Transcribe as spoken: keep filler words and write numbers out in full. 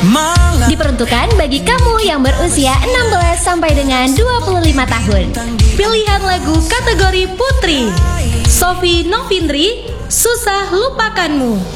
Diperuntukkan bagi kamu yang berusia enam belas sampai dengan dua puluh lima tahun. Pilihan lagu kategori putri: Sofi Novindri, Susah Lupakanmu.